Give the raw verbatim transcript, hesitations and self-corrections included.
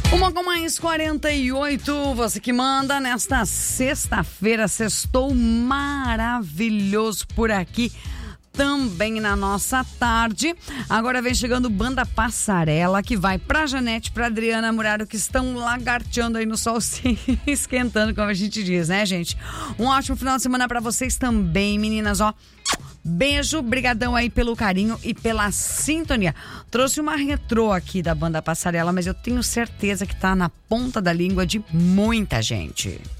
Uma com mais quarenta e oito, você que manda nesta sexta-feira, sextou maravilhoso por aqui, também na nossa tarde. Agora vem chegando Banda Passarela, que vai pra Janete, pra Adriana Muraro, que estão lagarteando aí no sol, se esquentando, como a gente diz, né, gente? Um ótimo final de semana pra vocês também, meninas, ó. Beijo, brigadão aí pelo carinho e pela sintonia. Trouxe uma retrô aqui da Banda Passarela, mas eu tenho certeza que tá na ponta da língua de muita gente.